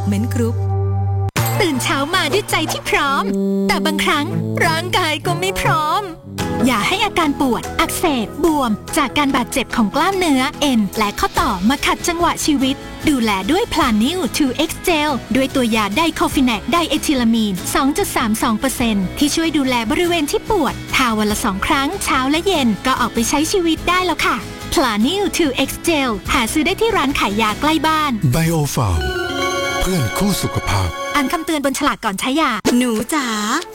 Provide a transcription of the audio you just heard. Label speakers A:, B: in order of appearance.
A: เมนต์กรุ๊ปตื่นเช้ามาด้วยใจที่พร้อมแต่บางครั้งร่างกายก็ไม่พร้อมอย่าให้อาการปวดอักเสบบวมจากการบาดเจ็บของกล้ามเนื้อเอ็นและข้อต่อมาขัดจังหวะชีวิตดูแลด้วย Planew 2X Gel ด้วยตัวยาไดโคฟิแนกไดเอทิลามีน 2.32% ที่ช่วยดูแลบริเวณที่ปวดทาวันละ2 ครั้งเช้าและเย็นก็ออกไปใช้ชีวิตได้แล้วค่ะ Planew 2X Gel หาซื้อได้ที่ร้านขายยาใกล้บ้าน
B: Biopharm เพื่อนคู่สุขภาพ
A: อ่านคำเตือนบนฉลากก่อนใช้ยา
C: หนูจ๋า